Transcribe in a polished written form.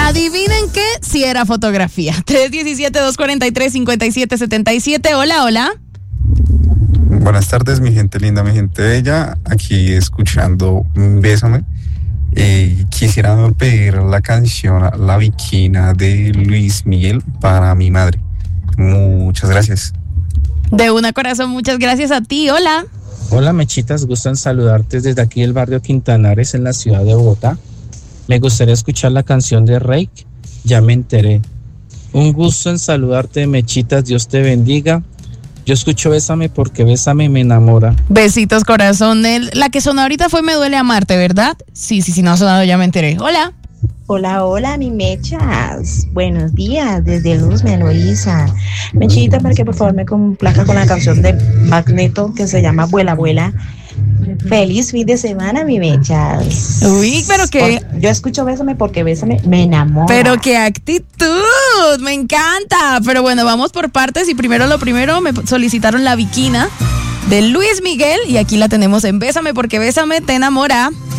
Adivinen qué, si era fotografía. 317-243-5777. Hola, hola. Buenas tardes, mi gente linda, mi gente bella. Aquí escuchando Bésame. Quisiera pedir la canción La Viquina de Luis Miguel para mi madre. Muchas gracias. De una, corazón, muchas gracias a ti. Hola. Hola, Mechitas, gustan saludarte desde aquí del barrio Quintanares en la ciudad de Bogotá. Me gustaría escuchar la canción de Reik, Ya me enteré. Un gusto en saludarte, Mechitas, Dios te bendiga. Yo escucho Bésame porque Bésame me enamora. Besitos, corazón. La que sonó ahorita fue Me duele amarte, ¿verdad? Sí, no ha sonado, Ya me enteré. Hola. Hola, mi Mechas. Buenos días, desde Luz, Eloísa. Mechita, para que por favor me complazca con la canción de Magneto que se llama Vuela, Vuela. Feliz fin de semana, mi Mechas. Uy, pero que... Yo escucho Bésame porque Bésame me enamora. Pero qué actitud, me encanta. Pero bueno, vamos por partes y primero lo primero, me solicitaron La Viquina de Luis Miguel y aquí la tenemos en Bésame porque Bésame te enamora.